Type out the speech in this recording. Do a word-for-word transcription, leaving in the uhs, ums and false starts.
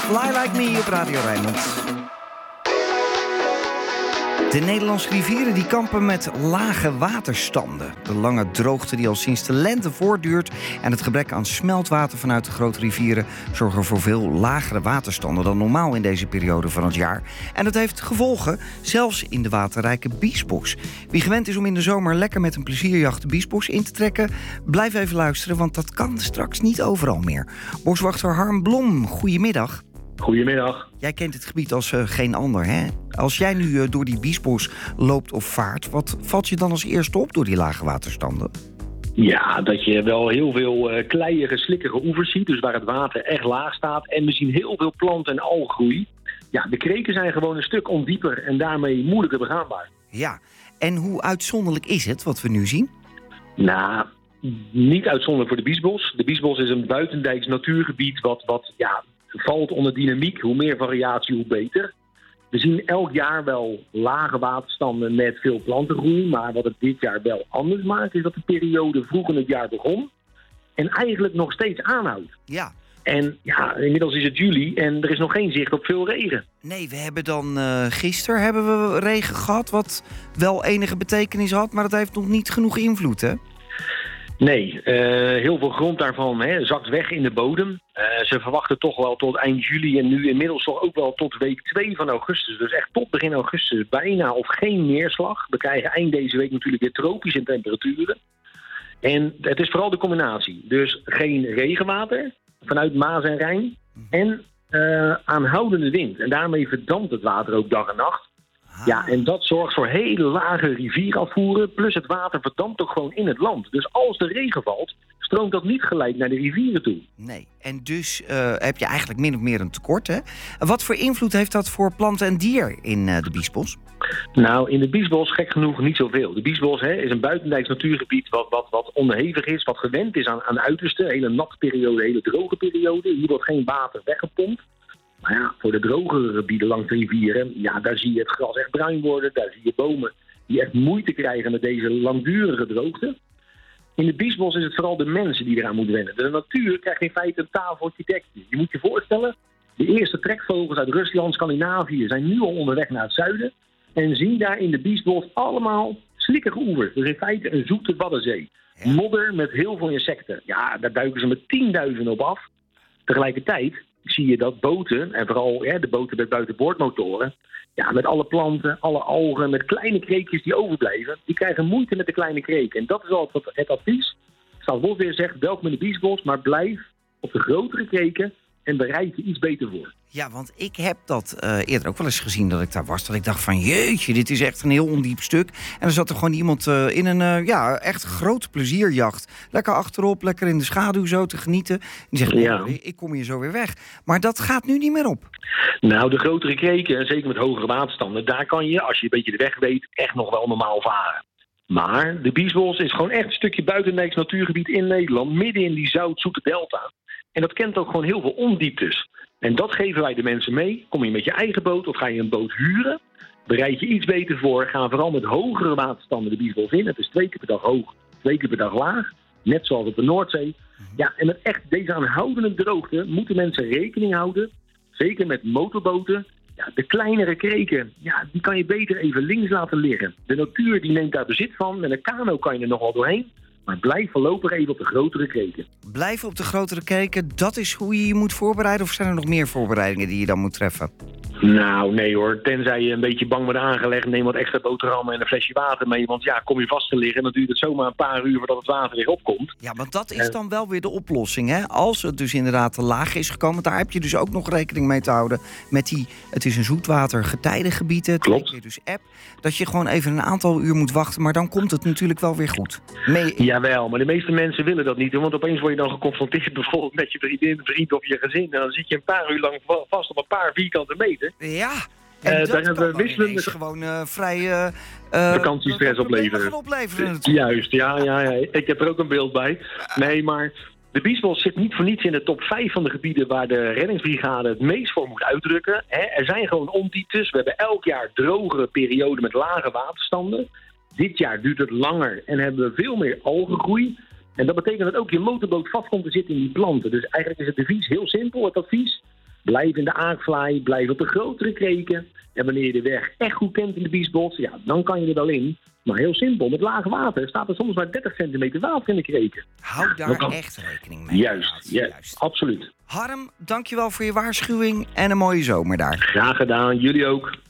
Fly Like Me op Radio Rijnmond. De Nederlandse rivieren die kampen met lage waterstanden. De lange droogte die al sinds de lente voortduurt en het gebrek aan smeltwater vanuit de grote rivieren zorgen voor veel lagere waterstanden dan normaal in deze periode van het jaar. En dat heeft gevolgen, zelfs in de waterrijke Biesbos. Wie gewend is om in de zomer lekker met een plezierjacht de Biesbos in te trekken, blijf even luisteren, want dat kan straks niet overal meer. Boswachter Harm Blom, goedemiddag. Goedemiddag. Jij kent het gebied als uh, geen ander, hè? Als jij nu uh, door die Biesbos loopt of vaart, wat valt je dan als eerste op door die lage waterstanden? Ja, dat je wel heel veel uh, kleiige, slikkige oevers ziet, dus waar het water echt laag staat. En we zien heel veel planten- en algroei. Ja, de kreken zijn gewoon een stuk ondieper en daarmee moeilijker begaanbaar. Ja, en hoe uitzonderlijk is het wat we nu zien? Nou, niet uitzonderlijk voor de Biesbos. De Biesbos is een buitendijks natuurgebied wat, wat ja, valt onder dynamiek. Hoe meer variatie, hoe beter. We zien elk jaar wel lage waterstanden met veel plantengroei. Maar wat het dit jaar wel anders maakt, is dat de periode vroeg in het jaar begon en eigenlijk nog steeds aanhoudt. Ja. En ja, inmiddels is het juli en er is nog geen zicht op veel regen. Nee, we hebben dan uh, gisteren hebben we regen gehad, wat wel enige betekenis had, maar dat heeft nog niet genoeg invloed, hè? Nee, uh, heel veel grond daarvan hè, zakt weg in de bodem. Uh, ze verwachten toch wel tot eind juli en nu inmiddels toch ook wel tot week twee van augustus. Dus echt tot begin augustus bijna of geen neerslag. We krijgen eind deze week natuurlijk weer tropische temperaturen. En het is vooral de combinatie. Dus geen regenwater vanuit Maas en Rijn en uh, aanhoudende wind. En daarmee verdampt het water ook dag en nacht. Ja, en dat zorgt voor hele lage rivierafvoeren. Plus het water verdampt ook gewoon in het land. Dus als de regen valt, stroomt dat niet gelijk naar de rivieren toe. Nee, en dus uh, heb je eigenlijk min of meer een tekort, hè? Wat voor invloed heeft dat voor planten en dier in uh, de Biesbos? Nou, in de Biesbos gek genoeg niet zoveel. De Biesbos hè, is een buitendijks natuurgebied wat, wat, wat onderhevig is, wat gewend is aan, aan uiterste. Hele natte periode, hele droge periode. Hier wordt geen water weggepompt. Maar ja, voor de drogere gebieden langs de rivieren, ja, daar zie je het gras echt bruin worden. Daar zie je bomen die echt moeite krijgen met deze langdurige droogte. In de Biesbos is het vooral de mensen die eraan moeten wennen. De natuur krijgt in feite een tafeltje dekje. Je moet je voorstellen, de eerste trekvogels uit Rusland, Scandinavië zijn nu al onderweg naar het zuiden. En zien daar in de Biesbos allemaal slikkige oevers. Dus in feite een zoete Waddenzee. Ja. Modder met heel veel insecten. Ja, daar duiken ze met tienduizenden op af. Tegelijkertijd zie je dat boten, en vooral ja, de boten met buitenboordmotoren, ja, met alle planten, alle algen, met kleine kreekjes die overblijven, die krijgen moeite met de kleine kreken. En dat is altijd het advies. Staatsbosbeheer zegt, welkom in de Biesbos, maar blijf op de grotere kreken en bereid je iets beter voor. Ja, want ik heb dat uh, eerder ook wel eens gezien dat ik daar was. Dat ik dacht van jeetje, dit is echt een heel ondiep stuk. En er zat er gewoon iemand uh, in een uh, ja, echt grote plezierjacht. Lekker achterop, lekker in de schaduw zo te genieten. Die zegt, ja. nee, ik kom hier zo weer weg. Maar dat gaat nu niet meer op. Nou, de grotere kreken, zeker met hogere waterstanden, daar kan je, als je een beetje de weg weet, echt nog wel normaal varen. Maar de Biesbos is gewoon echt een stukje buitendijks natuurgebied in Nederland, midden in die zout-zoete delta. En dat kent ook gewoon heel veel ondieptes. En dat geven wij de mensen mee. Kom je met je eigen boot of ga je een boot huren? Bereid je iets beter voor. Ga vooral met hogere waterstanden de Biesbos in. Het is twee keer per dag hoog, twee keer per dag laag. Net zoals op de Noordzee. Ja, en met echt deze aanhoudende droogte moeten mensen rekening houden. Zeker met motorboten. Ja, de kleinere kreken, ja, die kan je beter even links laten liggen. De natuur die neemt daar bezit van. Met een kano kan je er nog wel doorheen. Maar blijf voorlopig even op de grotere kreken. Blijf op de grotere kreken, dat is hoe je je moet voorbereiden? Of zijn er nog meer voorbereidingen die je dan moet treffen? Nou, nee hoor. Tenzij je een beetje bang wordt aangelegd, neem wat extra boterhammen en een flesje water mee. Want ja, kom je vast te liggen, dan duurt het zomaar een paar uur voordat het water weer opkomt. Ja, want dat is dan wel weer de oplossing, hè? Als het dus inderdaad te laag is gekomen, daar heb je dus ook nog rekening mee te houden met die, het is een zoetwater getijdengebied, klopt. Je dus app, dat je gewoon even een aantal uur moet wachten, maar dan komt het natuurlijk wel weer goed. Mee... Jawel, maar de meeste mensen willen dat niet, want opeens word je dan geconfronteerd bijvoorbeeld met je vriendin, vriend of je gezin. En dan zit je een paar uur lang vast op een paar vierkante meter. Ja, en uh, dat daar kan we wisselen gewoon uh, vrij uh, vakantiestress opleveren. opleveren Juist, ja, ja, ja. Ik heb er ook een beeld bij. Nee, maar de Biesbos zit niet voor niets in de top vijf van de gebieden waar de reddingsbrigade het meest voor moet uitdrukken. Hè, er zijn gewoon ondieptes. We hebben elk jaar drogere perioden met lage waterstanden. Dit jaar duurt het langer en hebben we veel meer algengroei. En dat betekent dat ook je motorboot vast komt te zitten in die planten. Dus eigenlijk is het advies heel simpel. Het advies: blijf in de aardvlaai, blijf op de grotere kreken. En wanneer je de weg echt goed kent in de Biesbos, ja, dan kan je er wel in. Maar heel simpel, met laag water staat er soms maar dertig centimeter water in de kreken. Hou daar kan... echt rekening mee. Juist, ja, juist, absoluut. Harm, dankjewel voor je waarschuwing en een mooie zomer daar. Graag gedaan, jullie ook.